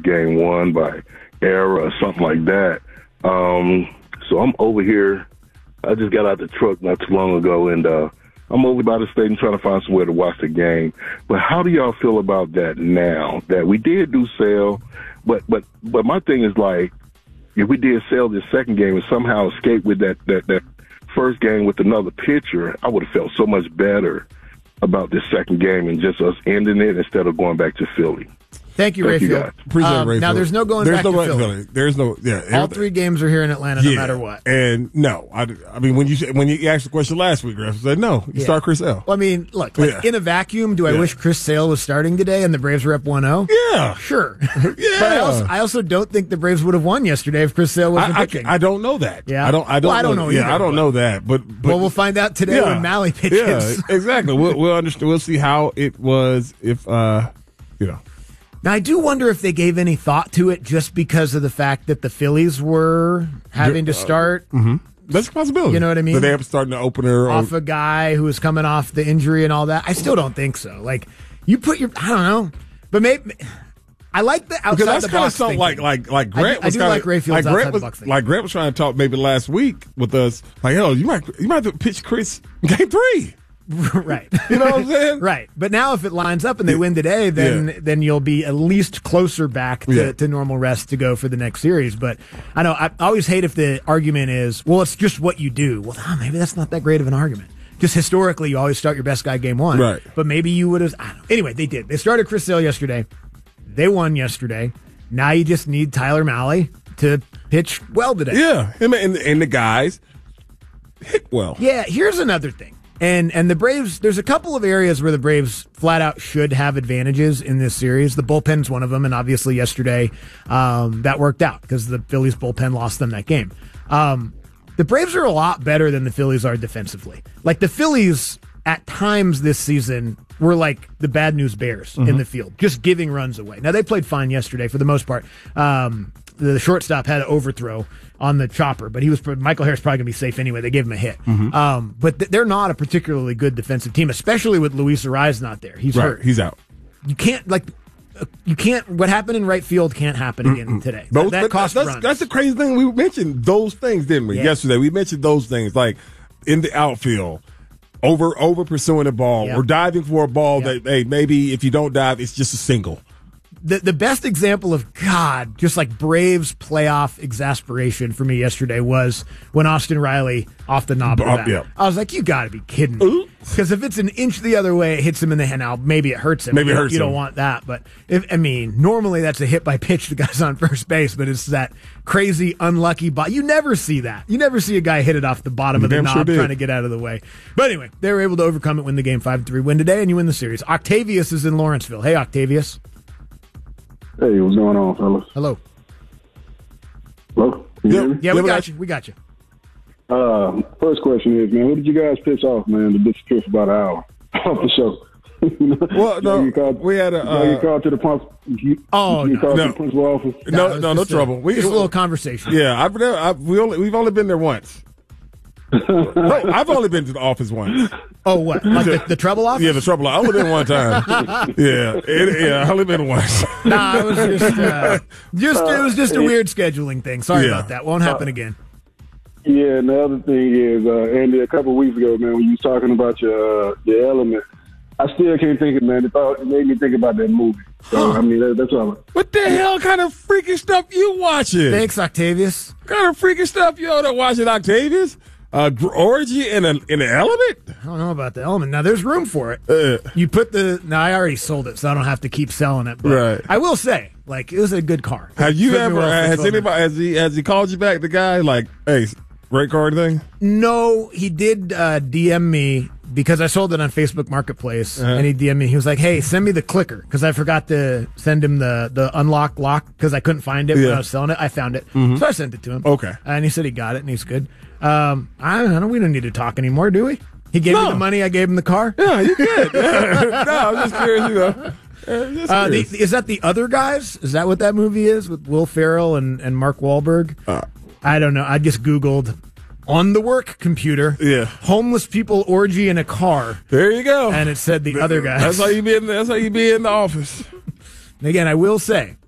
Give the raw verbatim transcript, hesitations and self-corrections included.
game one by error or something like that. Um, so I'm over here. I just got out the truck not too long ago, and uh, I'm over by the stadium trying to find somewhere to watch the game. But how do y'all feel about that now? That we did do sell, but but but my thing is like, if we did sell this second game and somehow escape with that that that first game with another pitcher, I would have felt so much better about this second game and just us ending it instead of going back to Philly. Thank you, Thank Rayfield. You guys. Appreciate um, it, Rayfield. Now, there's no going there's back no to right Philly. Philly. There's no, yeah. All three games are here in Atlanta, no yeah, matter what. And no, I, I mean, when you when you asked the question last week, Ref said no. You Yeah. start Chris Sale. Well, I mean, look, like Yeah. in a vacuum, do I Yeah. wish Chris Sale was starting today and the Braves were up one oh? Yeah. Sure. Yeah. But I also, I also don't think the Braves would have won yesterday if Chris Sale wasn't I, I, pitching. I don't know that. Yeah. I don't. I don't. Well, I don't know Yeah, either, I don't but- know that. But, but well, we'll find out today yeah. when Malley pitches. Yeah, exactly. We'll we'll understand. We'll see how it was if uh, you know. Now, I do wonder if they gave any thought to it just because of the fact that the Phillies were having to start Mm-hmm. That's a possibility. You know what I mean? That they have starting the opener off or, a guy who was coming off the injury and all that. I still don't think so. Like, you put your, I don't know, but maybe. I like the outside because that's the kind of box something like thinking. like like Grant I do, was I do kinda, like Rayfield's like outside Grant the was box thinking. like Grant was trying to talk maybe last week with us like, hell, you might you might have to pitch Chris game three. Right. You know what I'm saying? Right. But now if it lines up and they win today, then Yeah. then you'll be at least closer back to, Yeah. to normal rest to go for the next series. But I know I always hate if the argument is, well, it's just what you do. Well, oh, maybe that's not that great of an argument. Just historically, you always start your best guy game one. Right. But maybe you would have. I don't know. Anyway, they did. They started Chris Sale yesterday. They won yesterday. Now you just need Tyler Malley to pitch well today. Yeah, him and, and the guys hit well. Yeah, here's another thing. And and the Braves, there's a couple of areas where the Braves flat out should have advantages in this series. The bullpen's one of them, and obviously yesterday um, that worked out because the Phillies bullpen lost them that game. Um, the Braves are a lot better than the Phillies are defensively. Like the Phillies at times this season were like the bad news Bears Mm-hmm. in the field, just giving runs away. Now they played fine yesterday for the most part. Um, the shortstop had an overthrow on the chopper, but he was Michael Harris probably gonna be safe anyway. They gave him a hit, Mm-hmm. um, but th- they're not a particularly good defensive team, especially with Luis Ariz not there. He's Right, hurt. he's out. You can't like. uh, You can't. What happened in right field can't happen again Mm-mm. today. Those, that but cost that's, runs. that's the crazy thing. We mentioned those things, didn't we? Yeah. Yesterday, we mentioned those things like in the outfield, over over pursuing the ball, Yeah. or diving for a ball Yeah. that hey maybe if you don't dive, it's just a single. The the best example of God, just like Braves playoff exasperation for me yesterday was when Austin Riley off the knob of the Uh, bat. yeah. I was like, you got to be kidding me. Because if it's an inch the other way, it hits him in the hand. Now, maybe it hurts him. Maybe it you, hurts You don't him. want that. But, if I mean, normally that's a hit by pitch. The guy's on first base, but it's that crazy, unlucky ball. You never see that. You never see a guy hit it off the bottom You of the damn knob sure did. trying to get out of the way. But anyway, they were able to overcome it, win the game five three, win today, and you win the series. Octavius is in Lawrenceville. Hey, Octavius. Hey, what's going on, fellas? Hello. Hello? Can you hear me? Yeah, we got you. We got you. Uh, first question is, man, who did you guys piss off, man, to disappear for about an hour off the show? Well, no, you called, we had a. you know, you Uh, called to the pump. You, Oh, you no. called No. to the principal office. no, it was no, no just a- trouble. We just a little conversation. Yeah, I've never, I've, we only, we've only been there once. No, I've only been to the office once. Oh, what? Like the, the trouble office? Yeah, the trouble. I only been one time. yeah, it, yeah, I only been once. Nah, it was just, uh, just it was just a weird scheduling thing. Sorry Yeah. about that. Won't happen again. Yeah, and the other thing is, uh, Andy, a couple of weeks ago, man, when you was talking about your uh, your element, I still can't think of it, man. It, thought, it made me think about that movie. So, I mean, that, that's all. What the hell kind of freaking stuff you watching? Thanks, Octavius. What kind of freaking stuff you all that watching, Octavius? Uh, gr- orgy in an in an element? I don't know about the element. Now, there's room for it. Uh, You put the. Now, I already sold it, so I don't have to keep selling it. But Right. I will say, like, it was a good car. have you Took me ever? well for Has twelve anybody? Has he? Has he called you back? The guy, like, hey, rate card thing. No, he did uh, D M me because I sold it on Facebook Marketplace, Uh-huh. and he D M'd me. He was like, "Hey, send me the clicker," because I forgot to send him the the unlock lock because I couldn't find it when Yeah. I was selling it. I found it, Mhm. so I sent it to him. Okay. and he said he got it and he's good. Um, I don't know. We don't need to talk anymore, do we? He gave me No. the money. I gave him the car. Yeah, you good. no, I'm just curious, you know. Uh, just Uh, the, curious. is that the Other Guys? Is that what that movie is with Will Ferrell and, and Mark Wahlberg? Uh, I don't know. I just Googled on the work computer. Yeah. Homeless people orgy in a car. There you go. And it said the Other Guys. That's how you be in. The, that's how you be in the office. And again, I will say,